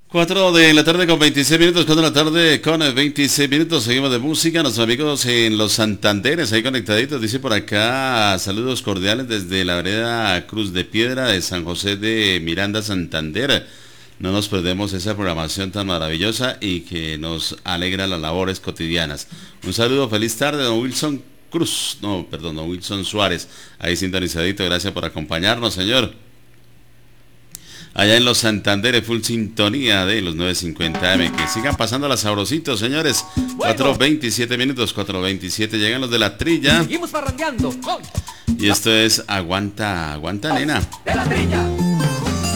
4 de la tarde con 26 minutos, 4 de la tarde con 26 minutos, seguimos de música, nuestros amigos en los Santanderes, ahí conectaditos, dice por acá, saludos cordiales desde la vereda Cruz de Piedra de San José de Miranda, Santander. No nos perdemos esa programación tan maravillosa y que nos alegra las labores cotidianas. Un saludo, feliz tarde, don Wilson Cruz, no, perdón, don Wilson Suárez, ahí sintonizadito, gracias por acompañarnos, señor. Allá en los Santanderes, full sintonía de los 950M. Que sigan pasando las sabrositos, señores. 4:27 minutos, 4:27. Llegan los de la trilla. Seguimos parrandeando. Y esto es Aguanta, aguanta, nena. De la trilla.